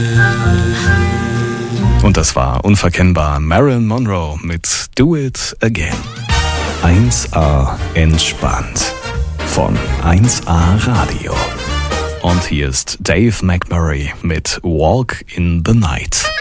Und das war unverkennbar Marilyn Monroe mit Do It Again. 1A entspannt von 1A Radio. Und hier ist Dave McMurray mit Walk in the Night.